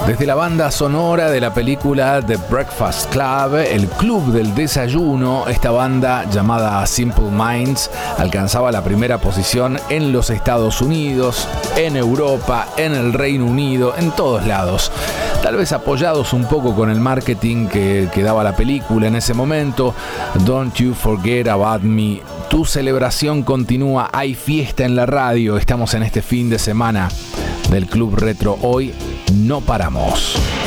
Desde la banda sonora de la película The Breakfast Club, el Club del Desayuno, esta banda llamada Simple Minds alcanzaba la primera posición en los Estados Unidos, en Europa, en el Reino Unido, en todos lados. Tal vez apoyados un poco con el marketing que daba la película en ese momento. Don't You Forget About Me. Tu celebración continúa, hay fiesta en la radio. Estamos en este fin de semana del Club Retro. Hoy no paramos.